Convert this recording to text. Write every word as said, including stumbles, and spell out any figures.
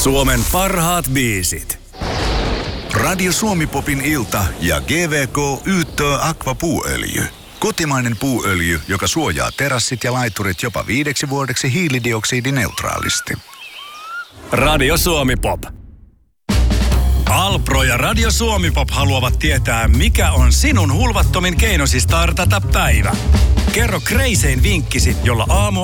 Suomen parhaat biisit. Radio Suomi-popin ilta ja G V K Yyttö Aqua puuöljy. Kotimainen puuöljy, joka suojaa terassit ja laiturit jopa viideksi vuodeksi hiilidioksidineutraalisti. Radio Suomi-pop. Alpro ja Radio Suomi-pop haluavat tietää, mikä on sinun hulvattomin keinosi startata päivä. Kerro kreisein vinkkisi, jolla aamu